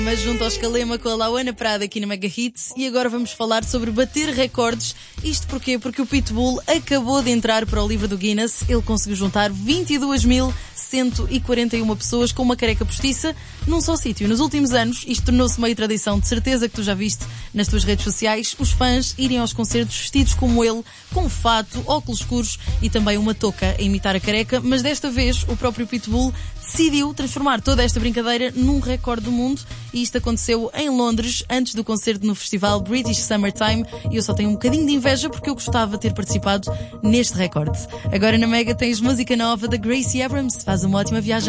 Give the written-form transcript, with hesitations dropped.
Mas junto ao Escalema com a Lauana Prada aqui na Mega Hits, e agora vamos falar sobre bater recordes. Isto porquê? Porque o Pitbull acabou de entrar para o livro do Guinness. Ele conseguiu juntar 22.141 pessoas com uma careca postiça num só sítio. Nos últimos anos, isto tornou-se meio tradição, de certeza que tu já viste nas tuas redes sociais, os fãs irem aos concertos vestidos como ele, com fato, óculos escuros e também uma touca a imitar a careca, mas desta vez o próprio Pitbull decidiu transformar toda esta brincadeira num recorde do mundo, e isto aconteceu em Londres, antes do concerto no festival British Summertime, e eu só tenho um bocadinho de inveja porque eu gostava de ter participado neste recorde. Agora na Mega tens música nova da Gracie Abrams. Faz uma ótima viagem.